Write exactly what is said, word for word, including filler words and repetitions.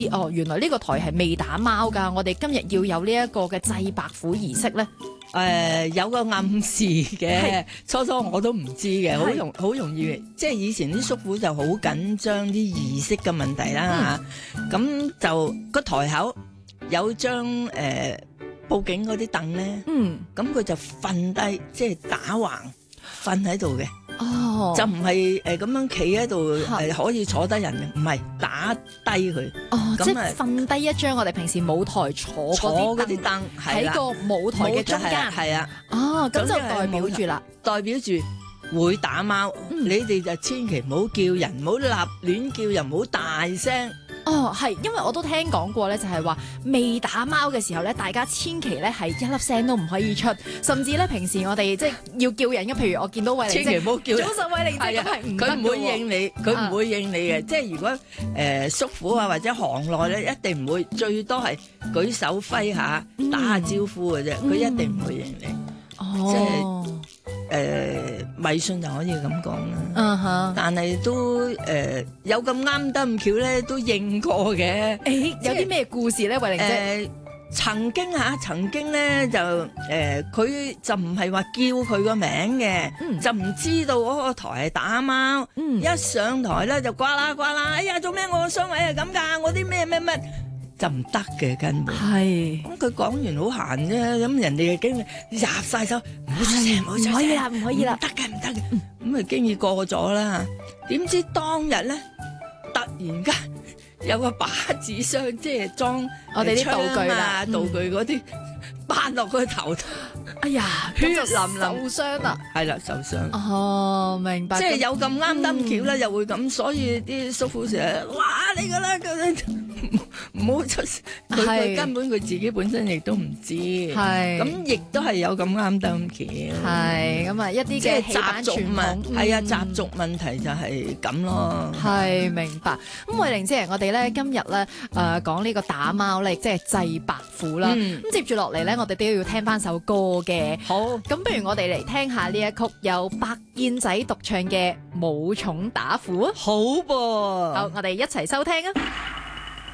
哦，原來呢個台係未打貓㗎，我哋今日要有呢一個嘅祭白虎儀式咧。 誒、呃、有個暗示嘅，初初我都唔知嘅，好容好容易，即係以前啲叔父就好緊張啲儀式嘅問題啦嚇，咁、嗯、就個台口有張誒、呃、報警嗰啲凳咧，嗯，咁佢就瞓低，即係打橫瞓喺度嘅。哦，就唔係誒咁樣企喺度誒可以坐得人嘅，唔係打低佢。 哦，即係瞓低一張我哋平時舞台坐嗰啲凳喺個舞台嘅中間。 係啊， 哦，咁就代表住啦， 代表住會打貓。嗯、你哋就千祈唔好叫人，唔好立亂叫人，唔好大聲。 哦，係，因為我都聽講過咧，就係話未打貓嘅時候咧，大家千祈咧係一粒聲都唔可以出，甚至咧平時我哋即係要叫人嘅，譬如我見到慧玲姐， 千祈唔好叫人。 早晨慧玲姐，係唔得嘅喎。 佢唔會應你，佢唔會應你嘅。啊、即係如果誒、呃、叔父啊或者行內咧，一定唔會，最多係舉手揮下、嗯、打下招呼嘅啫，佢、嗯、一定唔會應你。哦，即係。誒、呃、迷信就可以咁講啦，uh huh. 但係都誒、呃、有咁啱得咁巧咧，都應過嘅。誒、 欸、有啲咩故事咧，慧玲姐？ 誒、呃、曾經嚇、啊，曾經咧就誒佢、呃、就唔係話叫佢個名嘅，嗯、就唔知道嗰個台係打貓，嗯、一上台咧就呱啦呱啦，哎呀做咩我個雙位係咁㗎？我啲咩咩乜？就唔得嘅根本，係咁佢講完好閒啫，咁人哋嘅經理入晒手，唔好出聲，唔好出聲，唔可以啦，唔可以啦，得嘅唔得嘅，咁啊經已過咗啦。點知當日咧，突然間有個把子箱，即係裝我哋啲道具啦， 道具嗰啲擺落佢頭度， 哎呀，血淋淋受傷啦， 係啦受傷。 哦，明白， 即係有咁啱得咁巧咧，又會咁，所以啲叔父成日哇你噶啦咁。唔好出，佢佢根本佢自己本身亦都唔知，咁亦都係有咁啱得咁巧，係咁啊一啲嘅習俗問，係啊習俗問題就係咁咯，係明白。咁慧玲姐，我哋咧今日咧誒講呢個打貓咧，即係祭白虎啦。咁接住落嚟咧，我哋都要聽翻首歌嘅。好，咁不如我哋嚟聽下呢一曲由白燕仔獨唱嘅《武松打虎》啊。 好噃， 好，我哋一齊收聽啊！